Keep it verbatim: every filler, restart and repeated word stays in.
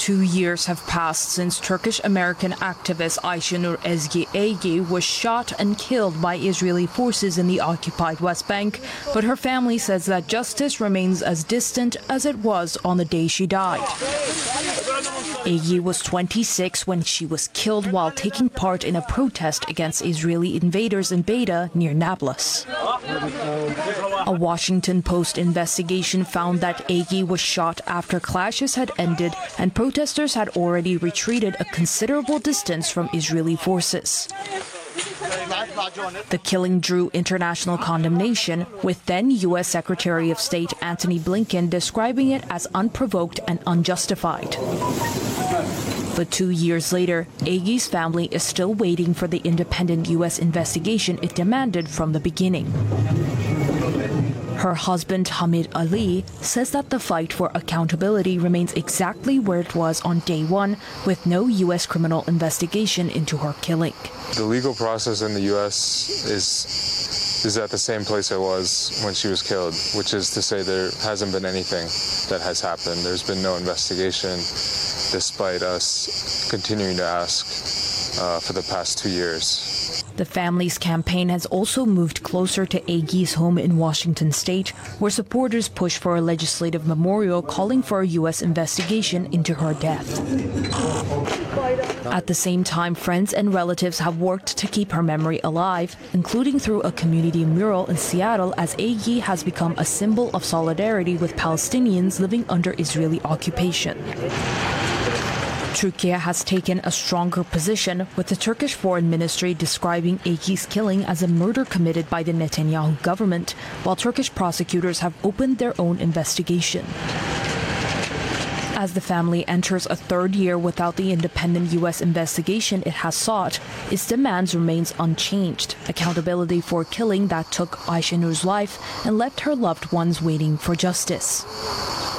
Two years have passed since Turkish-American activist Ayşenur Ezgi Ege was shot and killed by Israeli forces in the occupied West Bank, but her family says that justice remains as distant as it was on the day she died. Ege was twenty-six when she was killed while taking part in a protest against Israeli invaders in Beta near Nablus. A Washington Post investigation found that Ege was shot after clashes had ended and protesters had already retreated a considerable distance from Israeli forces. The killing drew international condemnation, with then U S Secretary of State Antony Blinken describing it as unprovoked and unjustified. But two years later, Ege's family is still waiting for the independent U S investigation it demanded from the beginning. Her husband, Hamid Ali, says that the fight for accountability remains exactly where it was on day one, with no U S criminal investigation into her killing. The legal process in the U S is is at the same place it was when she was killed, which is to say there hasn't been anything that has happened. There's been no investigation, despite us continuing to ask uh, for the past two years. The family's campaign has also moved closer to Ege's home in Washington state, where supporters push for a legislative memorial calling for a U S investigation into her death. At the same time, friends and relatives have worked to keep her memory alive, including through a community mural in Seattle, as Ege has become a symbol of solidarity with Palestinians living under Israeli occupation. Turkey has taken a stronger position, with the Turkish Foreign Ministry describing Ege's killing as a murder committed by the Netanyahu government, while Turkish prosecutors have opened their own investigation. As the family enters a third year without the independent U S investigation it has sought, its demands remains unchanged: accountability for a killing that took Ayşenur's life and left her loved ones waiting for justice.